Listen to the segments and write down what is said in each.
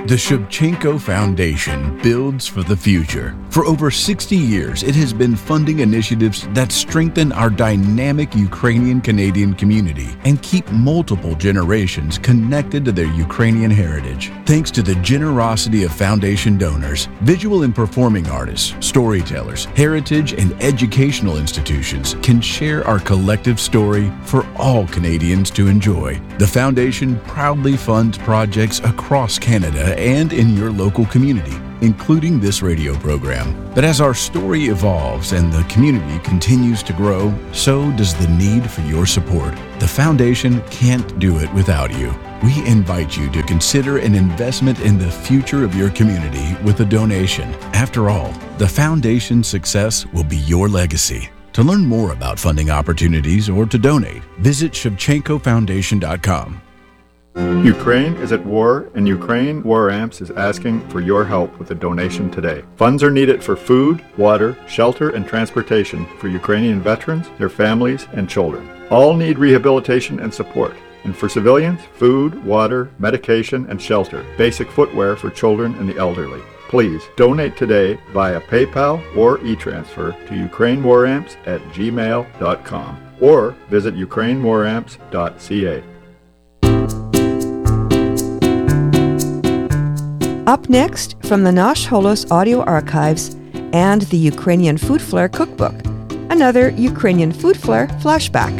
The Shevchenko Foundation builds for the future. For over 60 years, it has been funding initiatives that strengthen our dynamic Ukrainian-Canadian community and keep multiple generations connected to their Ukrainian heritage. Thanks to the generosity of foundation donors, visual and performing artists, storytellers, heritage and educational institutions can share our collective story for all Canadians to enjoy. The foundation proudly funds projects across Canada and in your local community, including this radio program. But as our story evolves and the community continues to grow, so does the need for your support. The foundation can't do it without you. We invite you to consider an investment in the future of your community with a donation. After all, the foundation's success will be your legacy. To learn more about funding opportunities or to donate, visit ShevchenkoFoundation.com. Ukraine is at war, and Ukraine War Amps is asking for your help with a donation today. Funds are needed for food, water, shelter, and transportation for Ukrainian veterans, their families, and children. All need rehabilitation and support. And for civilians, food, water, medication, and shelter, basic footwear for children and the elderly. Please donate today via PayPal or e-transfer to ukrainewaramps@gmail.com or visit ukrainewaramps.ca. Up next, from the Nash Holos audio archives and the Ukrainian Food Flair cookbook, another Ukrainian Food Flair flashback.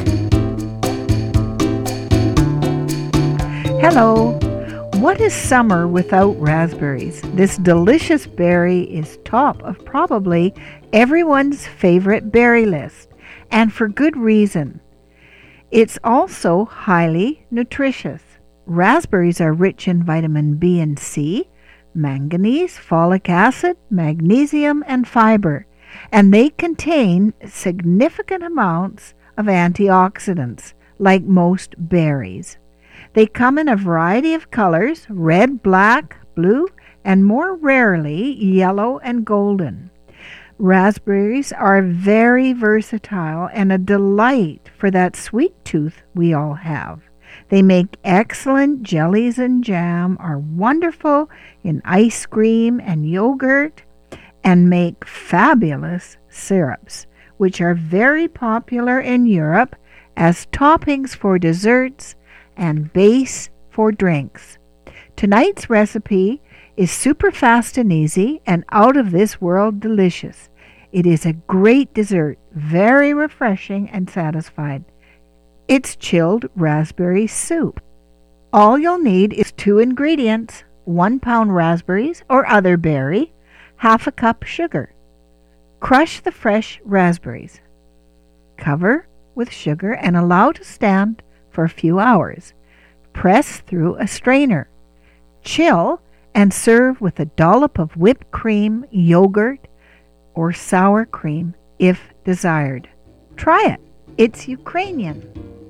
Hello. What is summer without raspberries? This delicious berry is top of probably everyone's favorite berry list, and for good reason. It's also highly nutritious. Raspberries are rich in vitamin B and C, manganese, folic acid, magnesium, and fiber, and they contain significant amounts of antioxidants, like most berries. They come in a variety of colors: red, black, blue, and more rarely yellow and golden. Raspberries are very versatile and a delight for that sweet tooth we all have. They make excellent jellies, and jam are wonderful in ice cream and yogurt, and make fabulous syrups, which are very popular in Europe as toppings for desserts and base for drinks. Tonight's recipe is super fast and easy and out of this world delicious. It is a great dessert, very refreshing and satisfying. It's chilled raspberry soup. All you'll need is 2 ingredients: 1 pound raspberries or other berry, half a cup sugar. Crush the fresh raspberries. Cover with sugar and allow to stand for a few hours. Press through a strainer. Chill and serve with a dollop of whipped cream, yogurt, or sour cream if desired. Try it. It's Ukrainian.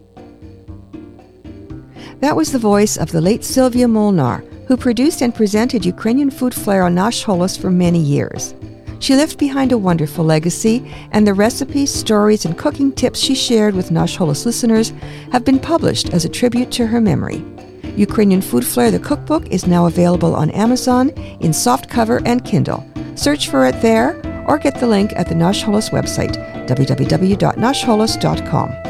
That was the voice of the late Sylvia Molnar, who produced and presented Ukrainian Food Flair on Nash Holos for many years. She left behind a wonderful legacy, and the recipes, stories, and cooking tips she shared with Nash Holos listeners have been published as a tribute to her memory. Ukrainian Food Flair, the cookbook, is now available on Amazon in softcover and Kindle. Search for it there, or get the link at the Nash Holos website, www.nashholos.com.